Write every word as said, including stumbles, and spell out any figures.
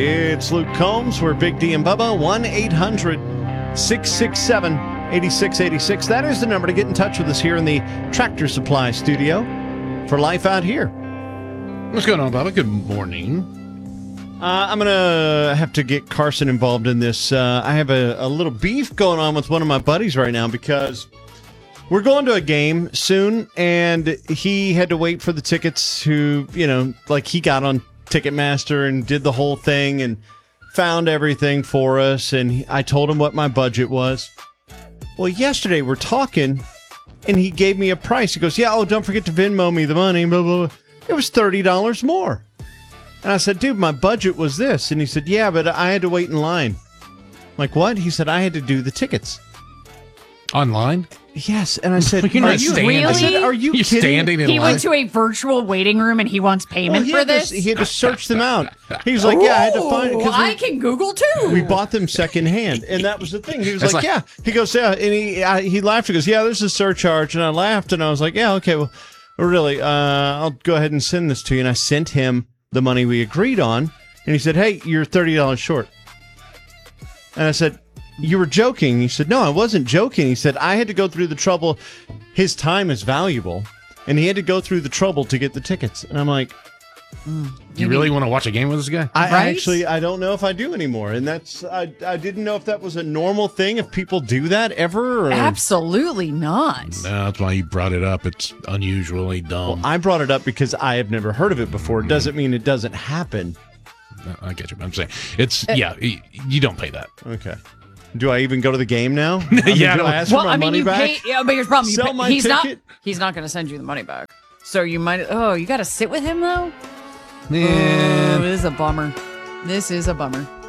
It's Luke Combs. We're Big D and Bubba. one eight hundred six six seven eight six eight six. That is the number to get in touch with us here in the Tractor Supply studio for Life Out Here. What's going on, Bubba? Good morning. Uh, I'm going to have to get Carson involved in this. Uh, I have a, a little beef going on with one of my buddies right now because we're going to a game soon, and he had to wait for the tickets to, you know, like he got on Ticketmaster and did the whole thing and found everything for us, and he, I told him what my budget was. Well, yesterday we're talking, and he gave me a price. He goes, yeah, oh, don't forget to Venmo me the money, blah, blah, blah. It was thirty dollars more. And I said, dude, my budget was this. And he said, yeah, but I had to wait in line. I'm like, what? He said, I had to do the tickets. Online? Yes. And I said, You're are not you standing. really? I said, are you You're kidding? standing in He line? went to a virtual waiting room and he wants payment Well, he for had to- this. he had to search them out. He was like, yeah, I had to find it. Ooh, 'cause I we- can Google too. We bought them secondhand, and that was the thing. He was That's like, like- "Yeah." He goes, "Yeah," and he I, he laughed. He goes, "Yeah, there's a surcharge," and I laughed, and I was like, "Yeah, okay, well, really, uh, I'll go ahead and send this to you." And I sent him the money we agreed on, and he said, "Hey, you're thirty dollars short." And I said, "You were joking." He said, "No, I wasn't joking." He said, "I had to go through the trouble. His time is valuable, and he had to go through the trouble to get the tickets." And I'm like, You really want to watch a game with this guy? I Right? actually, I don't know if I do anymore. And that's, I, I didn't know if that was a normal thing, if people do that ever. Or, Absolutely not. No, that's why you brought it up. It's unusually dumb. I brought it up because I have never heard of it before. It doesn't mean it doesn't happen. No, I get you. I'm saying it's, yeah, y- you don't pay that. Okay. Do I even go to the game now? I mean, Yeah, do I ask Well, for my I mean, money you back? pay. Yeah, but here's the problem. You Sell pay, my he's ticket? not. He's not going to send you the money back. So you might. Oh, you got to sit with him though. Man. Oh, this is a bummer. This is a bummer.